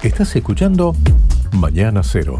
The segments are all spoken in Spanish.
Estás escuchando Mañana Cero.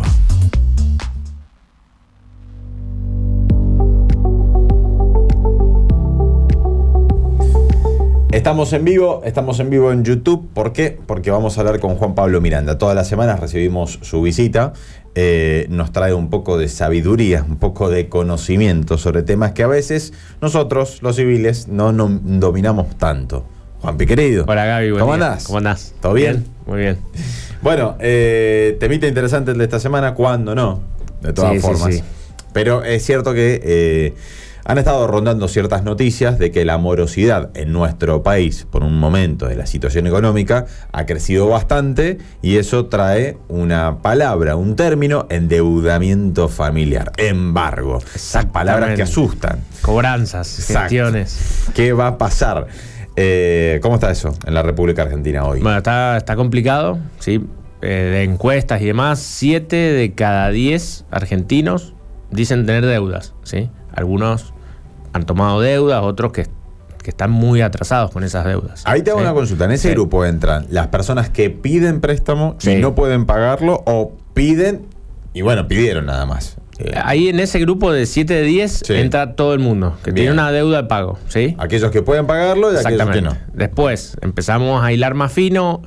Estamos en vivo en YouTube. ¿Por qué? Porque vamos a hablar con Juan Pablo Miranda. Todas las semanas recibimos su visita. Nos trae un poco de sabiduría, un poco de conocimiento sobre temas que a veces nosotros, los civiles, no dominamos tanto. Juanpi, querido. Hola, Gaby. ¿Cómo andás? ¿Cómo andás? ¿Todo bien? Muy bien. Bueno, temita interesante el de esta semana. ¿Cuándo no? De todas formas. Sí. Pero es cierto que han estado rondando ciertas noticias de que la morosidad en nuestro país, por un momento de la situación económica, ha crecido bastante, y eso trae una palabra, un término: endeudamiento familiar, embargo. Esas palabras que asustan. Cobranzas, gestiones. ¿Qué va a pasar? ¿Cómo está eso en la República Argentina hoy? Bueno, está complicado, ¿sí? De encuestas y demás, 7 de cada 10 argentinos dicen tener deudas, ¿sí? Algunos han tomado deudas, otros que están muy atrasados con esas deudas. Ahí te hago una consulta. En ese grupo entran las personas que piden préstamo y no pueden pagarlo, o piden y pidieron nada más. Ahí en ese grupo de 7 de 10 entra todo el mundo que tiene una deuda de pago, ¿sí? Aquellos que pueden pagarlo y aquellos que no. Después empezamos a hilar más fino.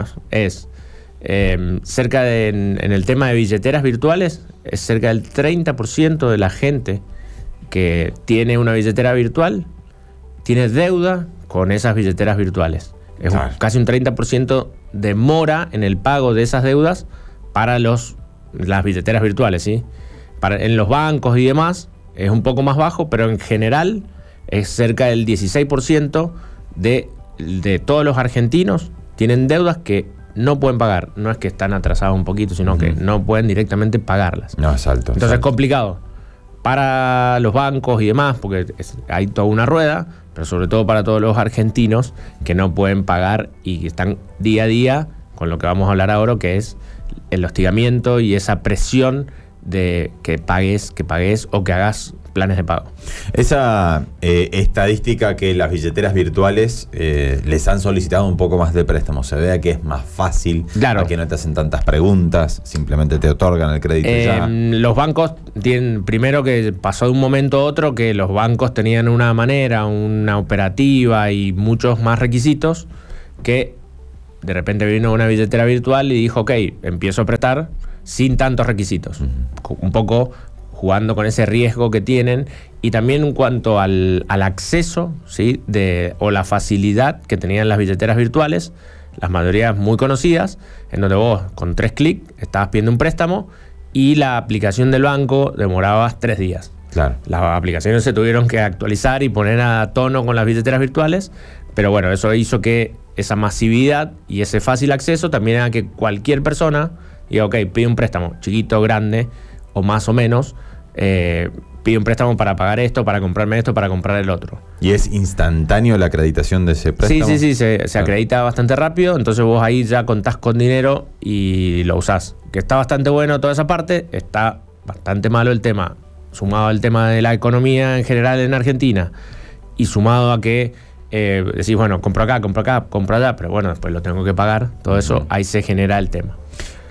Cerca de, en el tema de billeteras virtuales, es cerca del 30% de la gente que tiene una billetera virtual tiene deuda con esas billeteras virtuales. Es casi un 30% de mora en el pago de esas deudas para las billeteras virtuales, ¿sí? En los bancos y demás es un poco más bajo, pero en general es cerca del 16% de todos los argentinos tienen deudas que no pueden pagar. No es que están atrasados un poquito, sino que no pueden directamente pagarlas. No, es alto. Entonces es complicado para los bancos y demás, porque hay toda una rueda, pero sobre todo para todos los argentinos que no pueden pagar y que están día a día con lo que vamos a hablar ahora, que es el hostigamiento y esa presión de que pagues o que hagas planes de pago. Esa estadística que las billeteras virtuales les han solicitado un poco más de préstamo, se vea que es más fácil, a que no te hacen tantas preguntas, simplemente te otorgan el crédito ya. Los bancos tienen, primero que pasó de un momento a otro que los bancos tenían una manera, una operativa y muchos más requisitos, que de repente vino una billetera virtual y dijo, ok, empiezo a prestar sin tantos requisitos. Un poco jugando con ese riesgo que tienen, y también en cuanto al acceso, ¿sí? O la facilidad que tenían las billeteras virtuales, las mayorías muy conocidas, en donde vos con 3 clics estabas pidiendo un préstamo y la aplicación del banco demorabas 3 días. Claro. Las aplicaciones se tuvieron que actualizar y poner a tono con las billeteras virtuales, pero bueno, eso hizo que esa masividad y ese fácil acceso también haga que cualquier persona diga, ok, pide un préstamo, chiquito, grande o más o menos, pide un préstamo para pagar esto, para comprarme esto, para comprar el otro. ¿Y es instantáneo la acreditación de ese préstamo? Sí, se acredita bastante rápido, entonces vos ahí ya contás con dinero y lo usás. Que está bastante bueno toda esa parte, está bastante malo el tema, sumado al tema de la economía en general en Argentina, y sumado a que decís, bueno, compro acá, compro allá, pero bueno, después lo tengo que pagar, todo eso, ahí se genera el tema.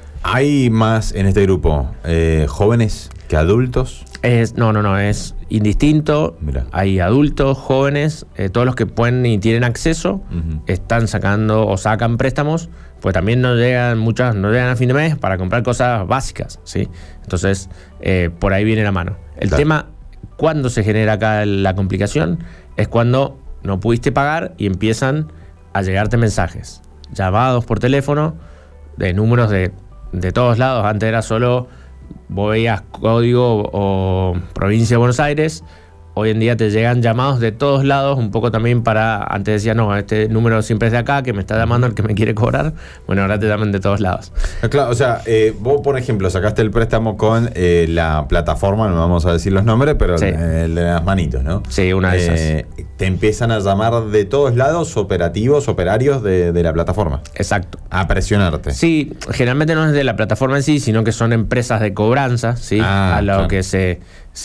¿Hay más en este grupo jóvenes que adultos? No, es indistinto. Mirá. Hay adultos, jóvenes, todos los que pueden y tienen acceso, están sacando o sacan préstamos, pues también muchas no llegan a fin de mes para comprar cosas básicas, ¿sí? Entonces, por ahí viene la mano. El tema, cuando se genera acá la complicación, es cuando no pudiste pagar y empiezan a llegarte mensajes, llamados por teléfono, de números de todos lados. Antes era solo, vos veías código o provincia de Buenos Aires. Hoy en día te llegan llamados de todos lados, un poco también antes decía, no, este número siempre es de acá, que me está llamando el que me quiere cobrar. Bueno, ahora te llaman de todos lados. Claro, o sea, vos, por ejemplo, sacaste el préstamo con la plataforma, no vamos a decir los nombres, pero el de las manitos, ¿no? Sí, una de esas. Te empiezan a llamar de todos lados operarios de la plataforma. Exacto. A presionarte. Sí, generalmente no es de la plataforma en sí, sino que son empresas de cobranza, ¿sí? A lo que se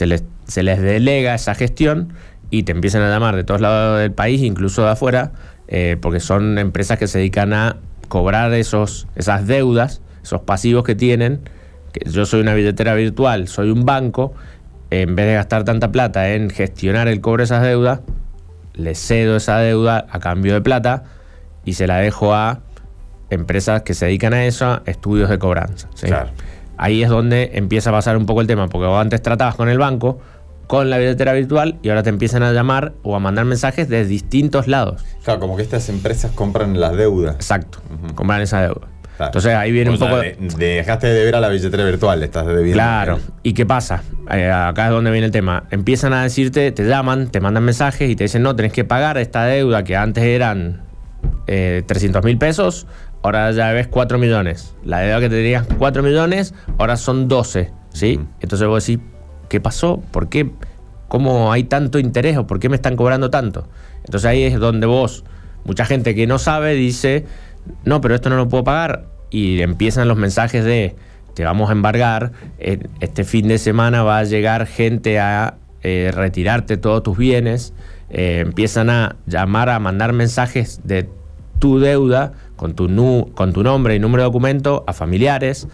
les delega esa gestión y te empiezan a llamar de todos lados del país, incluso de afuera, porque son empresas que se dedican a cobrar esas deudas esos pasivos que tienen, que yo soy una billetera virtual, soy un banco, en vez de gastar tanta plata en gestionar el cobro de esas deudas, le cedo esa deuda a cambio de plata y se la dejo a empresas que se dedican a eso, estudios de cobranza, ¿sí? Claro. Ahí es donde empieza a pasar un poco el tema, porque vos antes tratabas con el banco, con la billetera virtual, y ahora te empiezan a llamar o a mandar mensajes de distintos lados. Claro, como que estas empresas compran las deudas. Exacto, compran esa deuda. Claro. Entonces ahí viene un poco... Dejaste de deber a la billetera virtual, estás debiendo. Claro. ¿Y qué pasa? Acá es donde viene el tema. Empiezan a decirte, te llaman, te mandan mensajes y te dicen, no, tenés que pagar esta deuda que antes eran 300.000 pesos, ahora ya ves 4 millones. La deuda que te tenías 4 millones, ahora son 12, ¿sí? Entonces vos decís, ¿qué pasó? ¿Por qué? ¿Cómo hay tanto interés? ¿O por qué me están cobrando tanto? Entonces ahí es donde vos, mucha gente que no sabe, dice, no, pero esto no lo puedo pagar. Y empiezan los mensajes de, te vamos a embargar, este fin de semana va a llegar gente a retirarte todos tus bienes. Empiezan a llamar, a mandar mensajes de tu deuda con tu nombre y número de documento a familiares,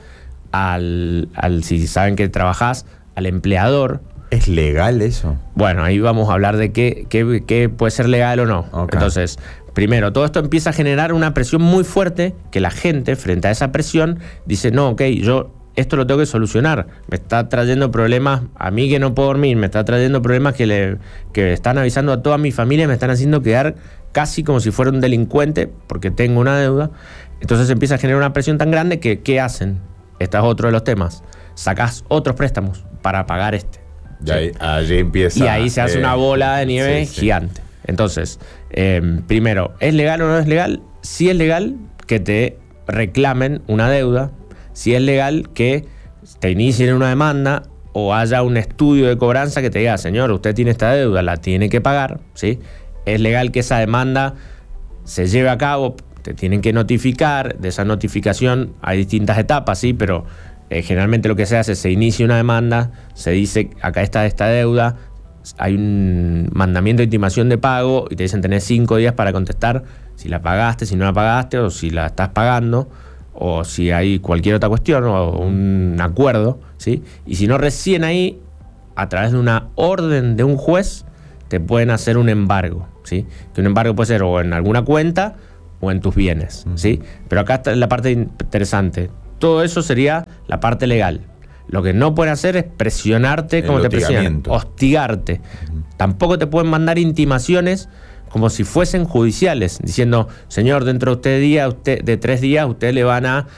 si saben que trabajás, al empleador. ¿Es legal eso? Bueno, ahí vamos a hablar de qué puede ser legal o no. Okay. Entonces, primero, todo esto empieza a generar una presión muy fuerte, que la gente, frente a esa presión, dice, no, ok, yo esto lo tengo que solucionar. Me está trayendo problemas, a mí que no puedo dormir, me está trayendo problemas que están avisando a toda mi familia, me están haciendo quedar casi como si fuera un delincuente, porque tengo una deuda. Entonces empieza a generar una presión tan grande que, ¿qué hacen? Este es otro de los temas. Sacás otros préstamos para pagar este. Y allí empieza. Y ahí se hace una bola de nieve gigante. Entonces, primero, ¿es legal o no es legal? Sí es legal que te reclamen una deuda, sí es legal que te inicien una demanda o haya un estudio de cobranza que te diga, señor, usted tiene esta deuda, la tiene que pagar, ¿sí? Es legal que esa demanda se lleve a cabo, te tienen que notificar, de esa notificación hay distintas etapas, ¿sí? Pero generalmente lo que se hace es se inicia una demanda, se dice acá está esta deuda, hay un mandamiento de intimación de pago y te dicen tenés 5 días para contestar si la pagaste, si no la pagaste o si la estás pagando o si hay cualquier otra cuestión o un acuerdo, ¿sí? Y si no, recién ahí, a través de una orden de un juez, te pueden hacer un embargo, ¿sí? Que un embargo puede ser o en alguna cuenta o en tus bienes, ¿sí? Pero acá está la parte interesante. Todo eso sería la parte legal. Lo que no pueden hacer es presionarte como te presionan, hostigarte. Tampoco te pueden mandar intimaciones como si fuesen judiciales, diciendo, señor, dentro de 3 días usted le van a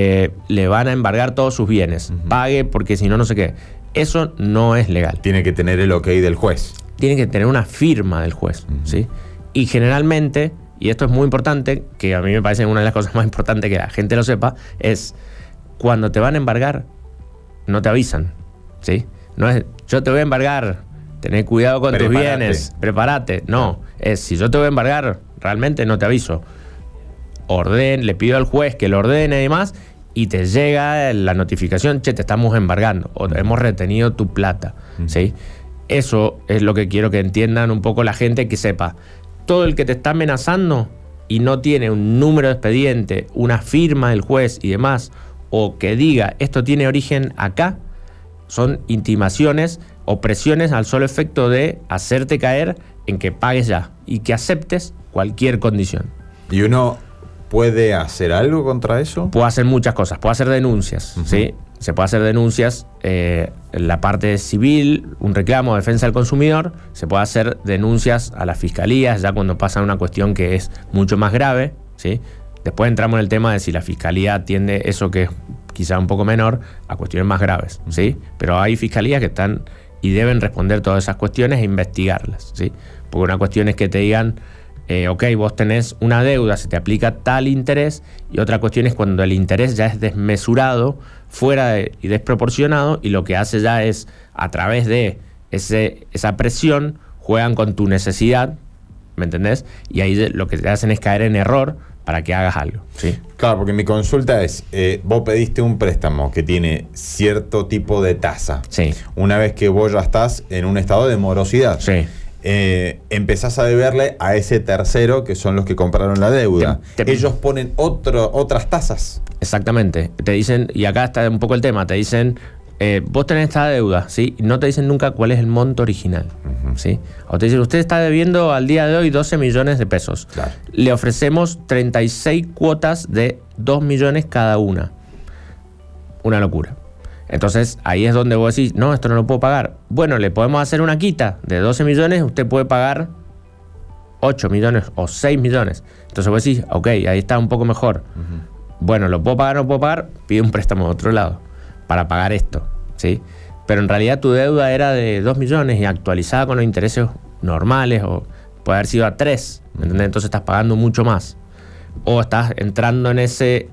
embargar todos sus bienes. Pague porque si no, no sé qué. Eso no es legal. Tiene que tener el ok del juez. Tiene que tener una firma del juez, ¿sí? Y generalmente, y esto es muy importante, que a mí me parece una de las cosas más importantes que la gente lo sepa, es cuando te van a embargar, no te avisan, ¿sí? No es, yo te voy a embargar, tené cuidado con tus bienes, prepárate. No, es, si yo te voy a embargar, realmente no te aviso. Le pido al juez que lo ordene y demás, y te llega la notificación, che, te estamos embargando, o hemos retenido tu plata, ¿sí? Eso es lo que quiero que entiendan un poco la gente, que sepa, todo el que te está amenazando y no tiene un número de expediente, una firma del juez y demás, o que diga esto tiene origen acá, son intimaciones o presiones al solo efecto de hacerte caer en que pagues ya y que aceptes cualquier condición. ¿Y uno puede hacer algo contra eso? Puede hacer muchas cosas, puede hacer denuncias, ¿sí? Se puede hacer denuncias en la parte civil, un reclamo, defensa del consumidor, se puede hacer denuncias a las fiscalías ya cuando pasa una cuestión que es mucho más grave, ¿sí? Después entramos en el tema de si la fiscalía atiende eso que es quizá un poco menor a cuestiones más graves, ¿sí? Pero hay fiscalías que están y deben responder todas esas cuestiones e investigarlas, ¿sí? Porque una cuestión es que te digan, ok, vos tenés una deuda, se te aplica tal interés, y otra cuestión es cuando el interés ya es desmesurado, y desproporcionado, y lo que hace ya es, a través de esa presión, juegan con tu necesidad, ¿me entendés? Y ahí lo que te hacen es caer en error para que hagas algo, ¿sí? Claro, porque mi consulta es, vos pediste un préstamo que tiene cierto tipo de tasa. Sí. Una vez que vos ya estás en un estado de morosidad. Sí. empezás a deberle a ese tercero que son los que compraron la deuda. Ellos ponen otras tasas. Exactamente. Te dicen, y acá está un poco el tema, te dicen, vos tenés esta deuda, ¿sí? Y no te dicen nunca cuál es el monto original, ¿sí? O te dicen, usted está debiendo al día de hoy 12 millones de pesos. Claro. Le ofrecemos 36 cuotas de 2 millones cada una. Una locura. Entonces, ahí es donde vos decís, no, esto no lo puedo pagar. Bueno, le podemos hacer una quita de 12 millones, usted puede pagar 8 millones o 6 millones. Entonces vos decís, ok, ahí está un poco mejor. Bueno, ¿lo puedo pagar o no puedo pagar? Pide un préstamo de otro lado para pagar esto, ¿sí? Pero en realidad tu deuda era de 2 millones y actualizada con los intereses normales, o puede haber sido a 3, ¿entendés? Entonces estás pagando mucho más. O estás entrando en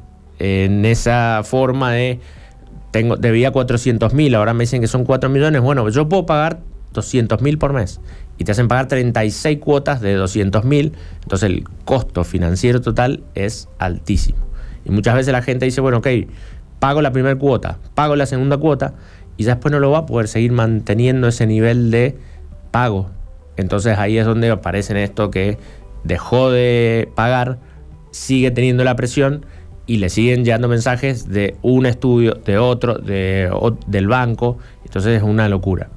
esa forma de... debía 400.000, ahora me dicen que son 4 millones. Bueno, yo puedo pagar 200.000 por mes y te hacen pagar 36 cuotas de 200.000. Entonces el costo financiero total es altísimo. Y muchas veces la gente dice, bueno, ok, pago la primera cuota, pago la segunda cuota y ya después no lo va a poder seguir manteniendo ese nivel de pago. Entonces ahí es donde aparece esto que dejó de pagar, sigue teniendo la presión y le siguen llegando mensajes de un estudio, de otro, del banco. Entonces es una locura.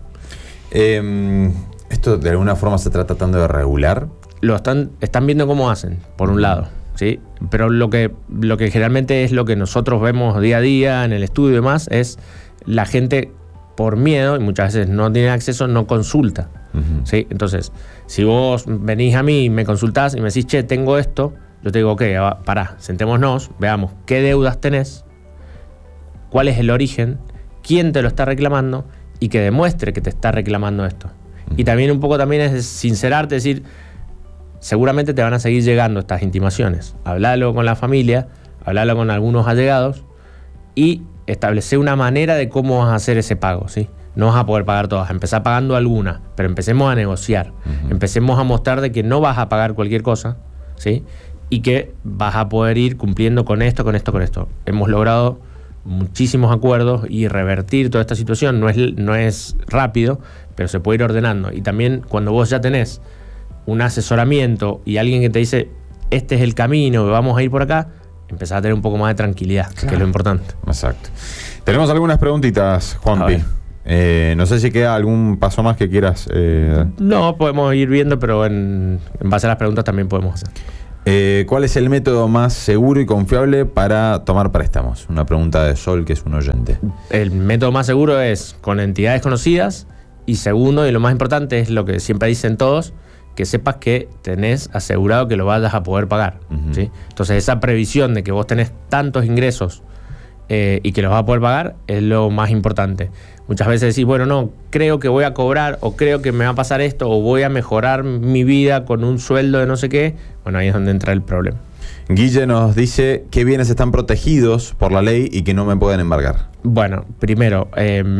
¿Esto de alguna forma se está tratando de regular? Están viendo cómo hacen, por un lado, ¿sí? Pero lo que generalmente es lo que nosotros vemos día a día en el estudio y demás, es la gente por miedo, y muchas veces no tiene acceso, no consulta. ¿Sí? Entonces, si vos venís a mí y me consultás y me decís, che, tengo esto, yo te digo, ok, pará, sentémonos, veamos qué deudas tenés, cuál es el origen, quién te lo está reclamando y que demuestre que te está reclamando esto. Y también un poco también es sincerarte, decir, seguramente te van a seguir llegando estas intimaciones. Hablalo con la familia, hablalo con algunos allegados y establecer una manera de cómo vas a hacer ese pago, ¿sí? No vas a poder pagar todas, empezar pagando algunas, pero empecemos a negociar, empecemos a mostrar de que no vas a pagar cualquier cosa, ¿sí? Y que vas a poder ir cumpliendo con esto, con esto, con esto. Hemos logrado muchísimos acuerdos y revertir toda esta situación. No es rápido, pero se puede ir ordenando. Y también cuando vos ya tenés un asesoramiento y alguien que te dice, este es el camino, vamos a ir por acá, empezás a tener un poco más de tranquilidad, claro, que es lo importante. Exacto. Tenemos algunas preguntitas, Juanpi. No sé si queda algún paso más que quieras. No, podemos ir viendo, pero en base a las preguntas también podemos hacer. ¿Cuál es el método más seguro y confiable para tomar préstamos? Una pregunta de Sol, que es un oyente. El método más seguro es con entidades conocidas y segundo, y lo más importante es lo que siempre dicen todos, que sepas que tenés asegurado que lo vayas a poder pagar. ¿Sí? Entonces esa previsión de que vos tenés tantos ingresos y que los vas a poder pagar es lo más importante. Muchas veces decís, bueno, no, creo que voy a cobrar o creo que me va a pasar esto o voy a mejorar mi vida con un sueldo de no sé qué. Bueno, ahí es donde entra el problema. Guille nos dice qué bienes están protegidos por la ley y que no me pueden embargar. Bueno, primero,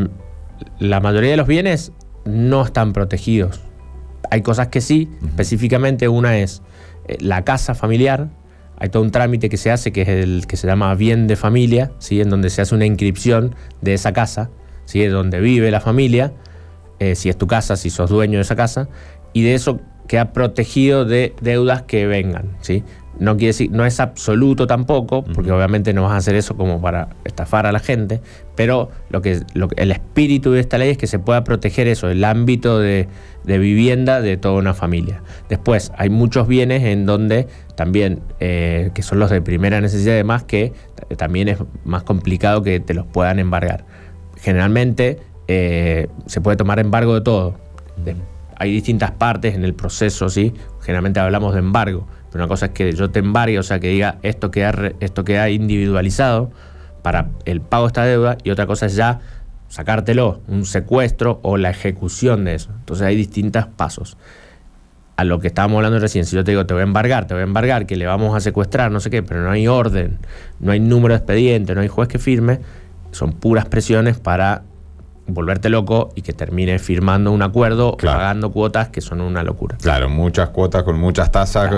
la mayoría de los bienes no están protegidos. Hay cosas que sí, específicamente una es la casa familiar. Hay todo un trámite que se hace que es el que se llama bien de familia, ¿sí? En donde se hace una inscripción de esa casa, ¿sí? De donde vive la familia, si es tu casa, si sos dueño de esa casa, y de eso queda protegido de deudas que vengan, ¿sí? No quiere decir, no es absoluto tampoco, porque obviamente no vas a hacer eso como para estafar a la gente, pero el espíritu de esta ley es que se pueda proteger eso, el ámbito de vivienda de toda una familia. Después, hay muchos bienes en donde también, que son los de primera necesidad, además, que también es más complicado que te los puedan embargar. Generalmente se puede tomar embargo de todo. Hay distintas partes en el proceso, ¿sí? Generalmente hablamos de embargo, pero una cosa es que yo te embargue, o sea, que diga esto queda individualizado para el pago de esta deuda, y otra cosa es ya sacártelo, un secuestro o la ejecución de eso. Entonces hay distintos pasos. A lo que estábamos hablando recién, si yo te digo te voy a embargar, que le vamos a secuestrar, no sé qué, pero no hay orden, no hay número de expediente, no hay juez que firme, son puras presiones para volverte loco y que termines firmando un acuerdo, pagando cuotas que son una locura. Claro, muchas cuotas con muchas tasas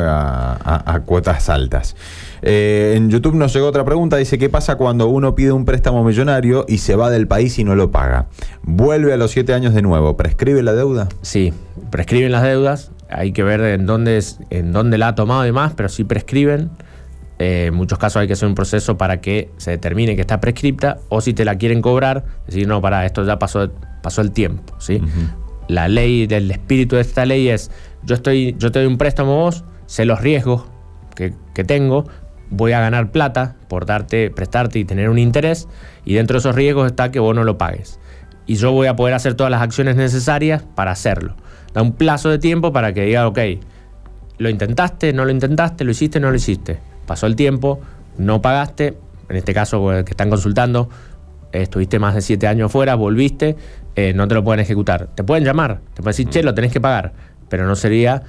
a cuotas altas. En YouTube nos llegó otra pregunta, dice: ¿qué pasa cuando uno pide un préstamo millonario y se va del país y no lo paga? ¿Vuelve a los 7 años de nuevo? ¿Prescribe la deuda? Sí, prescriben las deudas. Hay que ver en dónde la ha tomado y demás, pero sí prescriben. En muchos casos hay que hacer un proceso para que se determine que está prescripta, o si te la quieren cobrar, decir, no, esto ya pasó el tiempo, ¿sí? La ley, del espíritu de esta ley es: yo te doy un préstamo a vos, sé los riesgos que tengo, voy a ganar plata por prestarte y tener un interés, y dentro de esos riesgos está que vos no lo pagues. Y yo voy a poder hacer todas las acciones necesarias para hacerlo. Da un plazo de tiempo para que diga, ok, lo intentaste, no lo intentaste, lo hiciste, no lo hiciste. Pasó el tiempo, no pagaste, en este caso que están consultando, estuviste más de 7 años fuera, volviste, no te lo pueden ejecutar. Te pueden llamar, te pueden decir, che, lo tenés que pagar, pero no sería...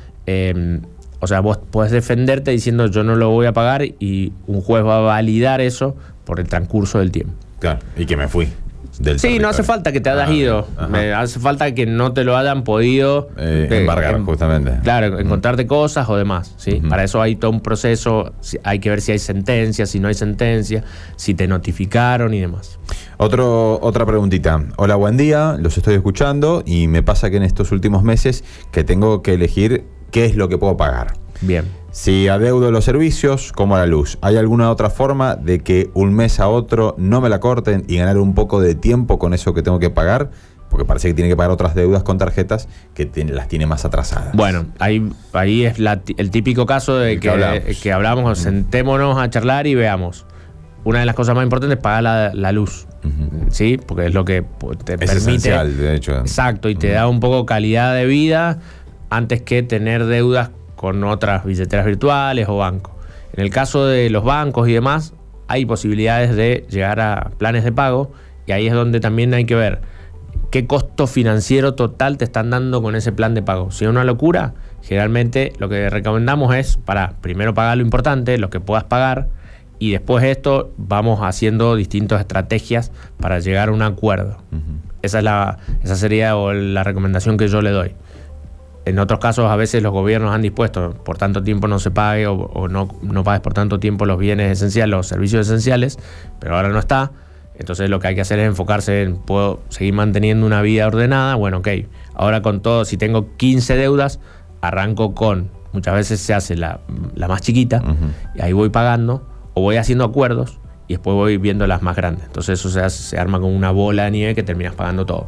o sea, vos podés defenderte diciendo yo no lo voy a pagar, y un juez va a validar eso por el transcurso del tiempo. Claro, y que me fui. Sí, no hace falta que te hayas ido. Hace falta que no te lo hayan podido embargar, justamente. Claro, encontrarte cosas o demás, ¿sí? Para eso hay todo un proceso. Hay que ver si hay sentencia, si no hay sentencia, si te notificaron y demás. Otra preguntita. Hola, buen día. Los estoy escuchando y me pasa que en estos últimos meses que tengo que elegir qué es lo que puedo pagar. Bien. Si adeudo los servicios, como la luz, ¿hay alguna otra forma de que un mes a otro no me la corten y ganar un poco de tiempo con eso que tengo que pagar? Porque parece que tiene que pagar otras deudas con tarjetas que las tiene más atrasadas. Bueno, ahí es el típico caso de que hablamos, sentémonos a charlar y veamos. Una de las cosas más importantes es pagar la luz. ¿Sí? Porque es lo que te permite. Es esencial, de hecho. Exacto, y te da un poco calidad de vida antes que tener deudas con otras billeteras virtuales o bancos. En el caso de los bancos y demás, hay posibilidades de llegar a planes de pago, y ahí es donde también hay que ver qué costo financiero total te están dando con ese plan de pago. Si es una locura, generalmente lo que recomendamos es primero pagar lo importante, lo que puedas pagar, y después esto vamos haciendo distintas estrategias para llegar a un acuerdo. Esa sería la recomendación que yo le doy. En otros casos, a veces los gobiernos han dispuesto por tanto tiempo no se pague o no pagues por tanto tiempo los bienes esenciales, los servicios esenciales, pero ahora no está. Entonces lo que hay que hacer es enfocarse en, ¿puedo seguir manteniendo una vida ordenada? Bueno, ok, ahora con todo, si tengo 15 deudas, arranco muchas veces se hace la más chiquita, y ahí voy pagando, o voy haciendo acuerdos, y después voy viendo las más grandes. Entonces eso se arma como una bola de nieve que terminas pagando todo.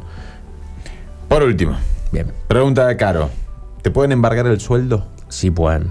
Por último, bien, pregunta de Caro. ¿Te pueden embargar el sueldo? Sí pueden.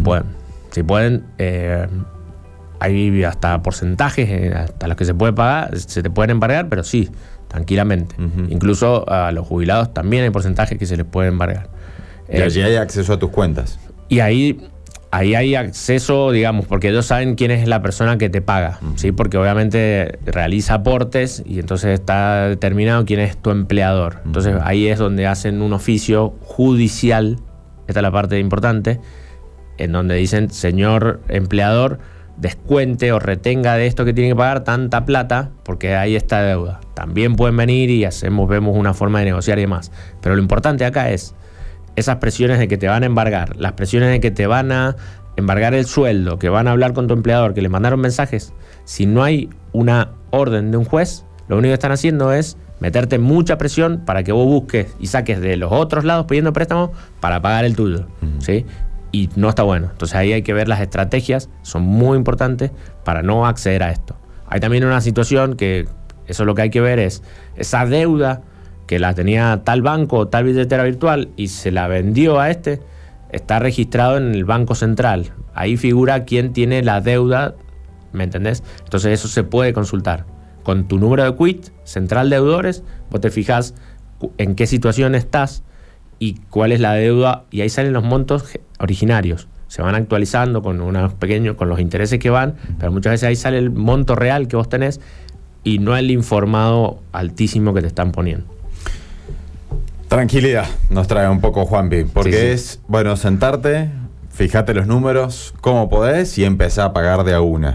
Hay hasta porcentajes hasta los que se puede pagar, se te pueden embargar, pero sí, tranquilamente. Incluso a los jubilados también hay porcentajes que se les puede embargar. Y allí hay acceso a tus cuentas. Y ahí hay acceso, digamos, porque ellos saben quién es la persona que te paga, ¿sí? Porque obviamente realiza aportes y entonces está determinado quién es tu empleador. Entonces ahí es donde hacen un oficio judicial, esta es la parte importante, en donde dicen, señor empleador, descuente o retenga de esto que tiene que pagar tanta plata, porque ahí está deuda. También pueden venir y vemos una forma de negociar y demás. Pero lo importante acá es esas presiones de que te van a embargar, las presiones de que te van a embargar el sueldo, que van a hablar con tu empleador, que le mandaron mensajes. Si no hay una orden de un juez, lo único que están haciendo es meterte mucha presión para que vos busques y saques de los otros lados pidiendo préstamos para pagar el tuyo, ¿sí? Y no está bueno. Entonces ahí hay que ver las estrategias, son muy importantes para no acceder a esto. Hay también una situación que eso lo que hay que ver es esa deuda que la tenía tal banco o tal billetera virtual y se la vendió a está registrado en el Banco Central. Ahí figura quién tiene la deuda, ¿me entendés? Entonces eso se puede consultar. Con tu número de quit, central deudores, vos te fijás en qué situación estás y cuál es la deuda, y ahí salen los montos originarios. Se van actualizando con unos pequeños, con los intereses que van, pero muchas veces ahí sale el monto real que vos tenés y no el informado altísimo que te están poniendo. Tranquilidad nos trae un poco Juanpi, porque es, bueno, sentarte, fíjate los números, cómo podés y empezar a pagar de a una.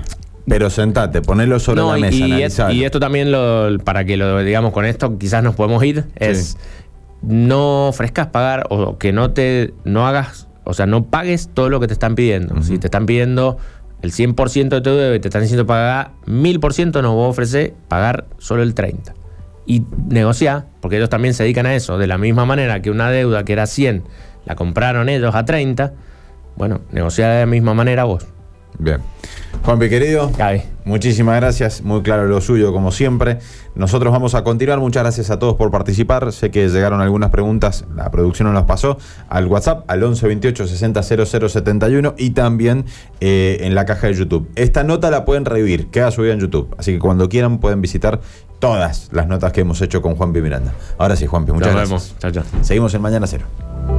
Pero sentate, ponelo sobre la mesa, analizalo. Y esto también, para que lo digamos con esto, quizás nos podemos ir, es no ofrezcas pagar o que no hagas, o sea, no pagues todo lo que te están pidiendo. Si te están pidiendo el 100% de tu deuda y te están diciendo pagar 1000%, no vos ofrecer pagar solo el 30%. Y negociar, porque ellos también se dedican a eso, de la misma manera que una deuda que era 100, la compraron ellos a 30, bueno, negociar de la misma manera vos. Bien. Juanpi, querido, muchísimas gracias, muy claro lo suyo como siempre. Nosotros vamos a continuar, muchas gracias a todos por participar. Sé que llegaron algunas preguntas, la producción nos las pasó al WhatsApp, al 11 28 60 00 71 y también en la caja de YouTube. Esta nota la pueden revivir, queda subida en YouTube, así que cuando quieran pueden visitar todas las notas que hemos hecho con Juanpi Miranda. Ahora sí, Juanpi, muchas gracias. Nos vemos. Chao, chao. Seguimos en Mañana Cero.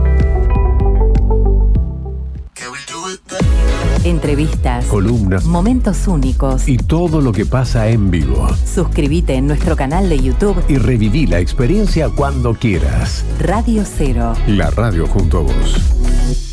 Entrevistas, columnas, momentos únicos y todo lo que pasa en vivo. Suscríbete en nuestro canal de YouTube Y reviví la experiencia cuando quieras. Radio Cero. La radio junto a vos.